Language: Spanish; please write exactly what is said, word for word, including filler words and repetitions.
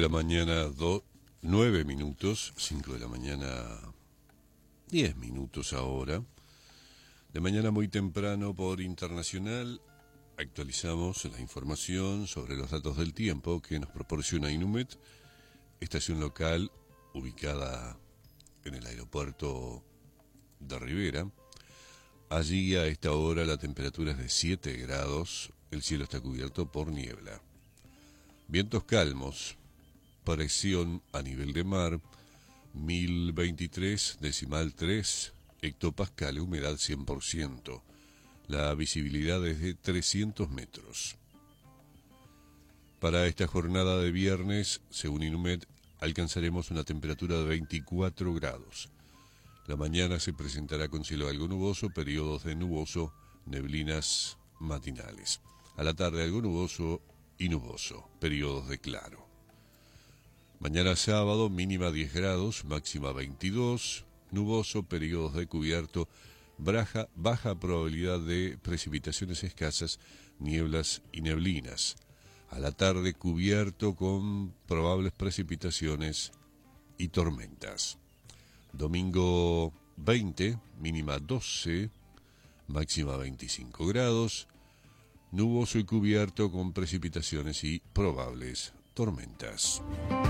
la mañana, do, nueve minutos, cinco de la mañana, diez minutos ahora. De mañana muy temprano por Internacional actualizamos la información sobre los datos del tiempo que nos proporciona Inumet, estación local ubicada en el aeropuerto de Rivera. Allí a esta hora la temperatura es de siete grados, el cielo está cubierto por niebla. Vientos calmos, presión a nivel de mar, mil veintitrés decimal tres hectopascal, humedad cien por ciento. La visibilidad es de trescientos metros. Para esta jornada de viernes, según Inumet, alcanzaremos una temperatura de veinticuatro grados. La mañana se presentará con cielo algo nuboso, periodos de nuboso, neblinas matinales. A la tarde algo nuboso y nuboso, periodos de claro. Mañana sábado, mínima diez grados, máxima veintidós, nuboso, periodos de cubierto, baja, baja probabilidad de precipitaciones escasas, nieblas y neblinas. A la tarde cubierto con probables precipitaciones y tormentas. Domingo veinte, mínima doce, máxima veinticinco grados, nuboso y cubierto con precipitaciones y probables tormentas.